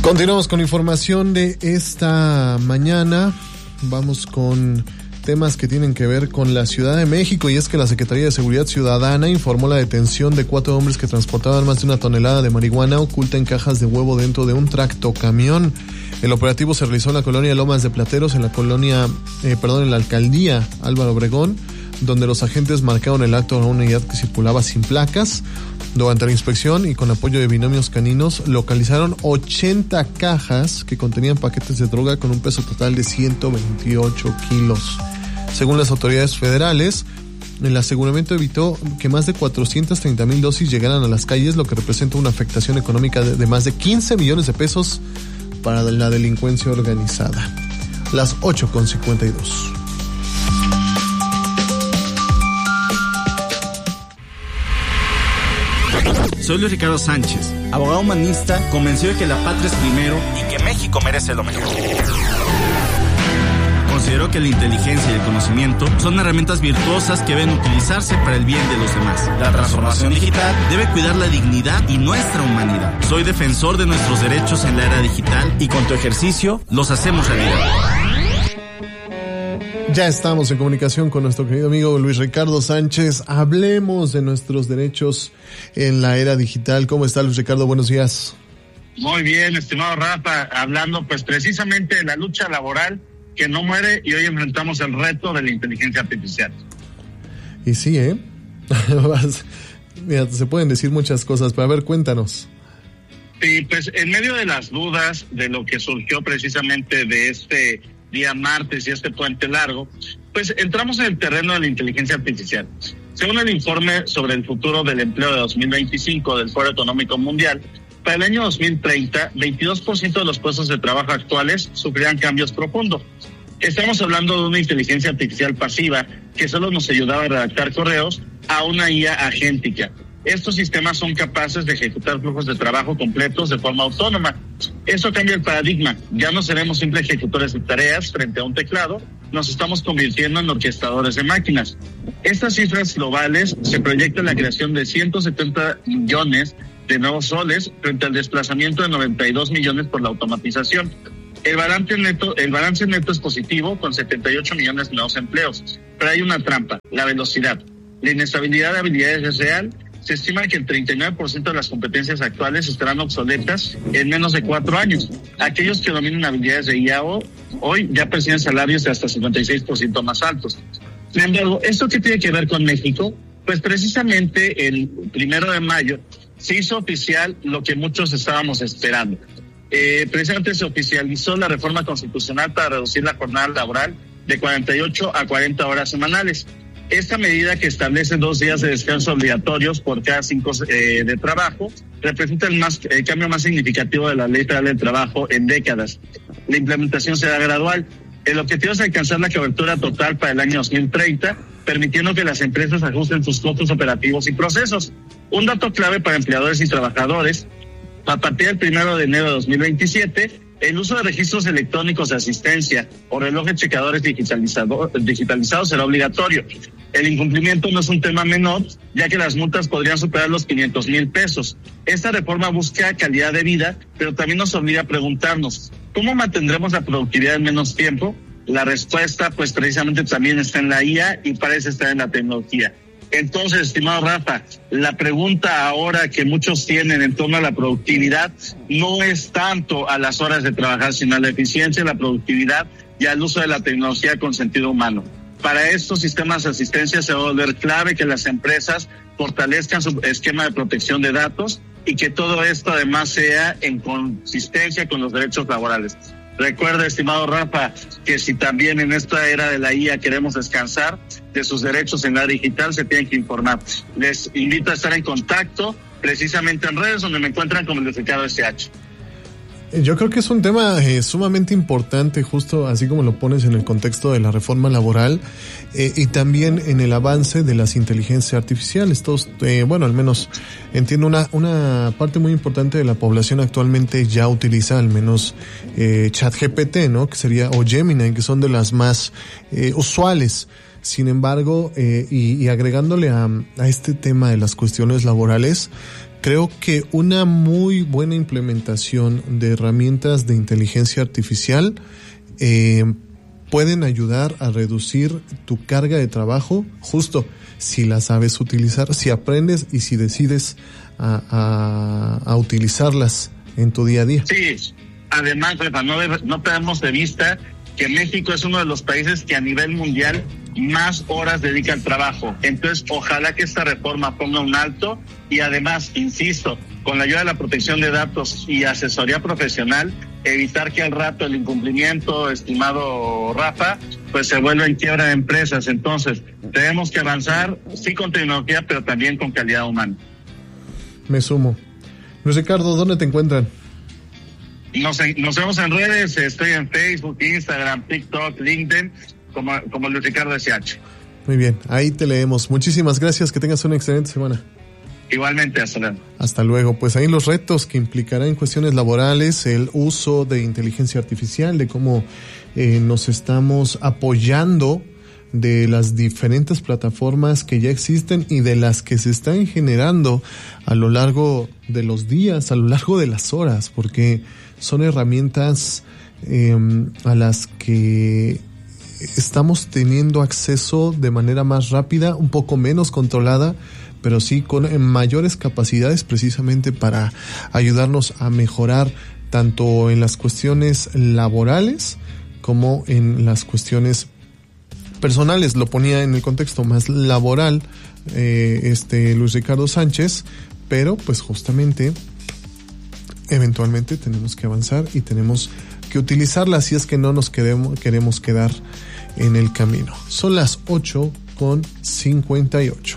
Continuamos con información de esta mañana. Vamos con temas que tienen que ver con la Ciudad de México, y es que la Secretaría de Seguridad Ciudadana informó la detención de 4 hombres que transportaban más de 1 tonelada de marihuana oculta en cajas de huevo dentro de un tractocamión. El operativo se realizó en la colonia Lomas de Plateros, en la alcaldía Álvaro Obregón, donde los agentes marcaron el acto a una unidad que circulaba sin placas. Durante la inspección y con apoyo de binomios caninos, localizaron 80 cajas que contenían paquetes de droga con un peso total de 128 kilos. Según las autoridades federales, el aseguramiento evitó que más de 430,000 dosis llegaran a las calles, lo que representa una afectación económica de más de 15 millones de pesos para la delincuencia organizada. Las 8:52. Soy Luis Ricardo Sánchez, abogado humanista convencido de que la patria es primero y que México merece lo mejor. Considero que la inteligencia y el conocimiento son herramientas virtuosas que deben utilizarse para el bien de los demás. La transformación digital debe cuidar la dignidad y nuestra humanidad. Soy defensor de nuestros derechos en la era digital y con tu ejercicio los hacemos realidad. Ya estamos en comunicación con nuestro querido amigo Luis Ricardo Sánchez. Hablemos de nuestros derechos en la era digital. ¿Cómo está, Luis Ricardo? Buenos días. Muy bien, estimado Rafa, hablando pues precisamente de la lucha laboral que no muere, y hoy enfrentamos el reto de la inteligencia artificial. Y sí, mira, se pueden decir muchas cosas, pero a ver, cuéntanos. Sí, pues en medio de las dudas de lo que surgió precisamente de este día martes y este puente largo, pues entramos en el terreno de la inteligencia artificial. Según el informe sobre el futuro del empleo de 2025 del Foro Económico Mundial, para el año 2030, 22% de los puestos de trabajo actuales sufrirán cambios profundos. Estamos hablando de una inteligencia artificial pasiva que solo nos ayudaba a redactar correos a una IA agéntica. Estos sistemas son capaces de ejecutar flujos de trabajo completos de forma autónoma. Eso cambia el paradigma. Ya no seremos simples ejecutores de tareas frente a un teclado, nos estamos convirtiendo en orquestadores de máquinas. Estas cifras globales se proyectan la creación de 170 millones de nuevos roles frente al desplazamiento de 92 millones por la automatización. El balance neto es positivo, con 78 millones de nuevos empleos. Pero hay una trampa: la velocidad. La inestabilidad de habilidades es real. Se estima que el 39% de las competencias actuales estarán obsoletas en menos de 4 años. Aquellos que dominen habilidades de IA hoy ya perciben salarios de hasta 56% más altos. Sin embargo, ¿esto qué tiene que ver con México? Pues precisamente el 1 de mayo se hizo oficial lo que muchos estábamos esperando. Precisamente se oficializó la reforma constitucional para reducir la jornada laboral de 48 a 40 horas semanales. Esta medida, que establece 2 días de descanso obligatorios por cada 5 de trabajo, representa el cambio más significativo de la Ley Federal del Trabajo en décadas. La implementación será gradual. El objetivo es alcanzar la cobertura total para el año 2030, permitiendo que las empresas ajusten sus costos operativos y procesos. Un dato clave para empleadores y trabajadores: a partir del 1 de enero de 2027, el uso de registros electrónicos de asistencia o relojes checadores digitalizados será obligatorio. El incumplimiento no es un tema menor, ya que las multas podrían superar los 500,000 pesos. Esta reforma busca calidad de vida, pero también nos obliga a preguntarnos: ¿cómo mantendremos la productividad en menos tiempo? La respuesta, pues precisamente también está en la IA y parece estar en la tecnología. Entonces, estimado Rafa, la pregunta ahora que muchos tienen en torno a la productividad no es tanto a las horas de trabajar, sino a la eficiencia, la productividad y al uso de la tecnología con sentido humano. Para estos sistemas de asistencia se va a volver clave que las empresas fortalezcan su esquema de protección de datos y que todo esto además sea en consistencia con los derechos laborales. Recuerda, estimado Rafa, que si también en esta era de la IA queremos descansar de sus derechos en la digital, se tienen que informar. Les invito a estar en contacto precisamente en redes, donde me encuentran como Luis Ricardo SH. Yo creo que es un tema sumamente importante, justo así como lo pones en el contexto de la reforma laboral y también en el avance de las inteligencias artificiales. Todos, al menos entiendo una parte muy importante de la población actualmente ya utiliza al menos ChatGPT, ¿no? Que sería, o Gemini, que son de las más usuales. Sin embargo, y agregándole a este tema de las cuestiones laborales, Creo que una muy buena implementación de herramientas de inteligencia artificial pueden ayudar a reducir tu carga de trabajo, justo si la sabes utilizar, si aprendes y si decides a utilizarlas en tu día a día. Sí, además, no perdamos de vista que México es uno de los países que a nivel mundial más horas dedica al trabajo. Entonces, ojalá que esta reforma ponga un alto y además, insisto, con la ayuda de la protección de datos y asesoría profesional, evitar que al rato el incumplimiento, estimado Rafa, pues se vuelva en quiebra de empresas. Entonces, tenemos que avanzar, sí con tecnología, pero también con calidad humana. Me sumo. Luis Ricardo, ¿dónde te encuentran? Nos vemos en redes, estoy en Facebook, Instagram, TikTok, LinkedIn, como Luis Ricardo SH. Muy bien, ahí te leemos. Muchísimas gracias, que tengas una excelente semana. Igualmente, hasta luego. Hasta luego. Pues ahí los retos que implicará en cuestiones laborales el uso de inteligencia artificial, de cómo nos estamos apoyando de las diferentes plataformas que ya existen y de las que se están generando a lo largo de los días, a lo largo de las horas, porque son herramientas a las que estamos teniendo acceso de manera más rápida, un poco menos controlada, pero sí con mayores capacidades precisamente para ayudarnos a mejorar tanto en las cuestiones laborales como en las cuestiones personales. Lo ponía en el contexto más laboral Luis Ricardo Sánchez, pero pues justamente eventualmente tenemos que avanzar y tenemos que utilizarla si es que no nos queremos quedar en el camino. Son las 8:58.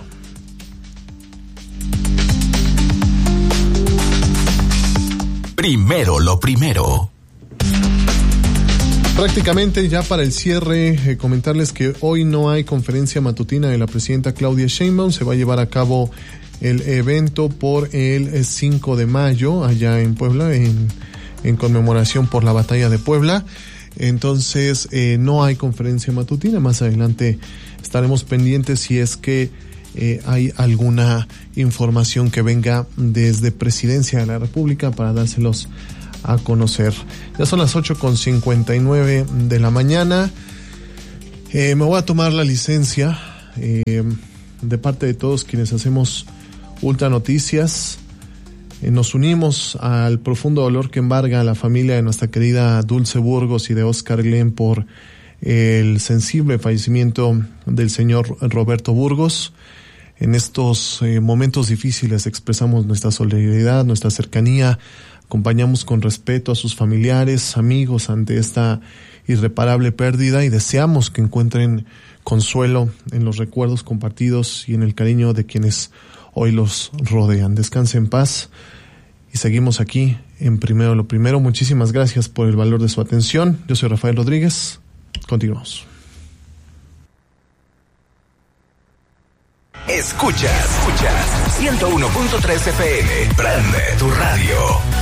Primero lo primero. Prácticamente ya para el cierre, comentarles que hoy no hay conferencia matutina de la presidenta Claudia Sheinbaum. Se va a llevar a cabo el evento por el 5 de mayo allá en Puebla, en conmemoración por la batalla de Puebla. Entonces no hay conferencia matutina. Más adelante estaremos pendientes si es que hay alguna información que venga desde Presidencia de la República para dárselos a conocer. Ya son las 8:59 de la mañana. Me voy a tomar la licencia de parte de todos quienes hacemos Ultra Noticias. Nos unimos al profundo dolor que embarga a la familia de nuestra querida Dulce Burgos y de Oscar Glenn por el sensible fallecimiento del señor Roberto Burgos. En estos momentos difíciles expresamos nuestra solidaridad, nuestra cercanía, acompañamos con respeto a sus familiares, amigos ante esta irreparable pérdida y deseamos que encuentren consuelo en los recuerdos compartidos y en el cariño de quienes hoy los rodean. Descanse en paz y seguimos aquí en Primero lo Primero. Muchísimas gracias por el valor de su atención. Yo soy Rafael Rodríguez. Continuamos. Escuchas 101.3 FM. Prende tu radio.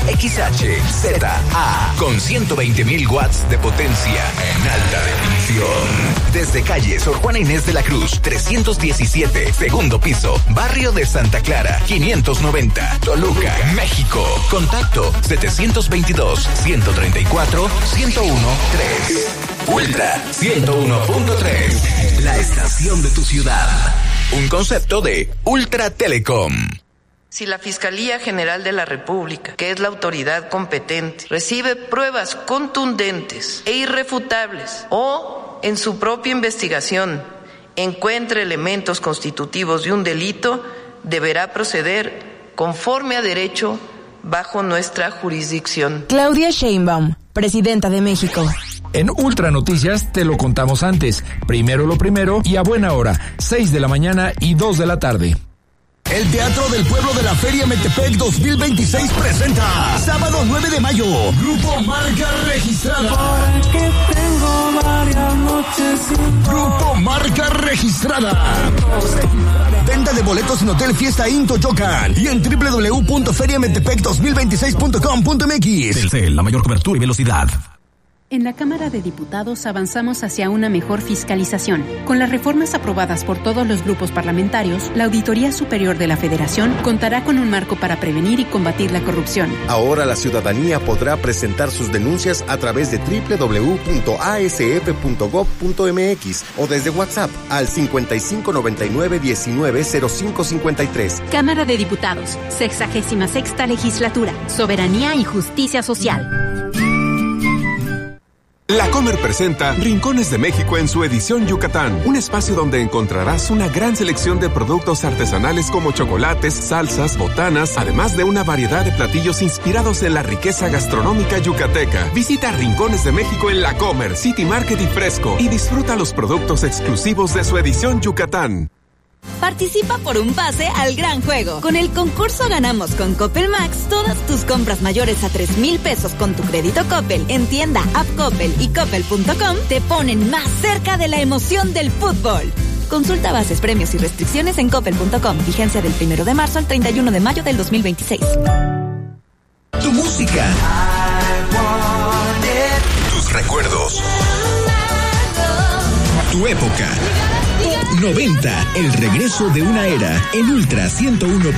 XHZA con 120.000 watts de potencia en alta definición. Desde calle Sor Juana Inés de la Cruz, 317, segundo piso, barrio de Santa Clara, 590, Toluca, México. Contacto 722-134-1013. Ultra 101.3. La estación de tu ciudad. Un concepto de Ultra Telecom. Si la Fiscalía General de la República, que es la autoridad competente, recibe pruebas contundentes e irrefutables o en su propia investigación encuentra elementos constitutivos de un delito, deberá proceder conforme a derecho bajo nuestra jurisdicción. Claudia Sheinbaum, Presidenta de México. En Ultra Noticias te lo contamos antes. Primero lo primero y a buena hora, 6 de la mañana y 2 de la tarde. El Teatro del Pueblo de la Feria Metepec 2026 presenta sábado 9 de mayo, Grupo Marca Registrada. Grupo Marca Registrada. Venta de boletos en Hotel Fiesta Inn Toyocan y en www.feriametepec2026.com.mx. Telcel, la mayor cobertura y velocidad. En la Cámara de Diputados avanzamos hacia una mejor fiscalización. Con las reformas aprobadas por todos los grupos parlamentarios, la Auditoría Superior de la Federación contará con un marco para prevenir y combatir la corrupción. Ahora la ciudadanía podrá presentar sus denuncias a través de www.asf.gov.mx o desde WhatsApp al 5599-190553. Cámara de Diputados, 66ª Legislatura, Soberanía y Justicia Social. La Comer presenta Rincones de México en su edición Yucatán, un espacio donde encontrarás una gran selección de productos artesanales como chocolates, salsas, botanas, además de una variedad de platillos inspirados en la riqueza gastronómica yucateca. Visita Rincones de México en La Comer, City Market y Fresco y disfruta los productos exclusivos de su edición Yucatán. Participa por un pase al gran juego. Con el concurso Ganamos con Coppel Max, todas tus compras mayores a 3,000 pesos con tu crédito Coppel en tienda, app Coppel y coppel.com te ponen más cerca de la emoción del fútbol. Consulta bases, premios y restricciones en coppel.com. Vigencia del 1 de marzo al 31 de mayo del 2026. Tu música. Tus recuerdos. Tu época. 90, el regreso de una era en Ultra 101.9.